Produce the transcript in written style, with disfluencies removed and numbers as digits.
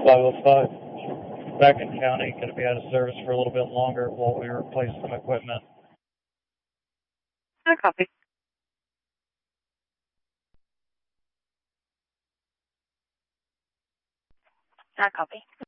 505. Back in county, going to be out of service for a little bit longer while we replace some equipment. I copy. I copy.